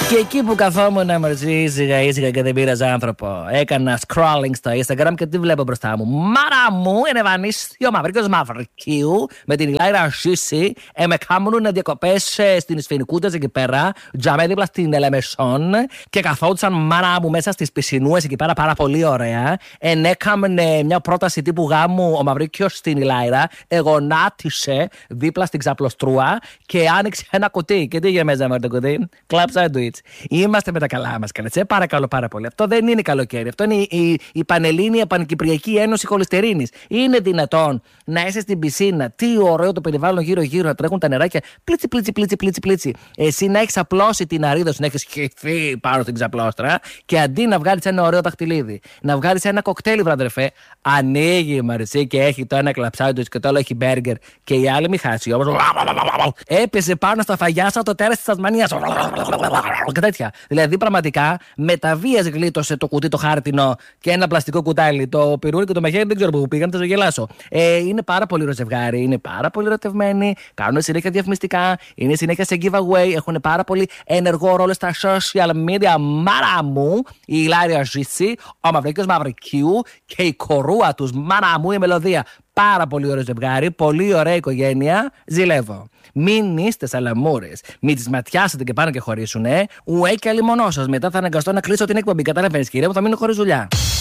Και εκεί που καθόμουν ήσυχα και δεν πήραζα άνθρωπο, έκανα scrolling στο Instagram και τι βλέπω μπροστά μου. Μάρα μου, ενευανίσιο μαυρίκος μαυρικίου με την Ηλάιρα Ζήση. Με κάμουν διακοπές στην Σφινικούτες εκεί πέρα, τζαμέ δίπλα στην Ελεμεσόν. Και καθόντουσαν μάρα μου μέσα στις πισινούες εκεί πέρα πάρα πολύ ωραία. Έκαμε μια πρόταση τύπου γάμου ο Μαυρίκιος στην Ηλάιρα. Γονάτισε δίπλα στην ξαπλωστρούα και άνοιξε ένα κουτί. Και τι είχε μέσα με το κουτί? Κλαμπ σάντουιτς. Είμαστε με τα καλά μας, καλέ. Παρακαλώ πάρα πολύ. Αυτό δεν είναι καλοκαίρι. Αυτό είναι η Πανελλήνια Πανκυπριακή Ένωση Χολυστερίνης. Είναι δυνατόν να είσαι στην πισίνα? Τι ωραίο το περιβάλλον γύρω-γύρω, να τρέχουν τα νεράκια. Πλίτσι. Εσύ να έχεις απλώσει την αρίδα σου, να έχεις χυθεί πάνω στην ξαπλώστρα και αντί να βγάλεις ένα ωραίο δαχτυλίδι, να βγάλεις ένα κοκτέιλ, βραδερφέ, ανοίγει η Μαρισή και έχει το ένα κλαψάντουιτς και το άλλο έχει μπέργκερ και η άλλη μη χάσει. Όμως έπεσε πάνω στα φαγιάσα το τέρας της Τασμανίας. Και τέτοια. Δηλαδή, πραγματικά με τα βίας γλίτωσε το κουτί το χάρτινο και ένα πλαστικό κουτάλι. Το πυρούρι και το μαχαίρι δεν ξέρω πού πήγαν, θα ζωγελάσω. Είναι πάρα πολύ ωραίο ζευγάρι, είναι πάρα πολύ ερωτευμένοι, κάνουν συνέχεια διαφημιστικά, είναι συνέχεια σε giveaway, έχουν πάρα πολύ ενεργό ρόλο στα social media. Μάρα μου, η Ηλάρια Ζήση, ο Μαυρίκιος Μαυρικίου και η κορούα τους, μάρα μου, η Μελωδία. Πάρα πολύ ωραίο ζευγάρι, πολύ ωραία οικογένεια. Ζηλεύω. Μην είστε σαλαμούρες. Μην τις ματιάσετε και πάνε και χωρίσουνε. Ουέ και αλλημονό σας. Μετά θα αναγκαστώ να κλείσω την εκπομπή. Καταλαβαίνεις, κύριε μου, θα μείνω χωρίς δουλειά.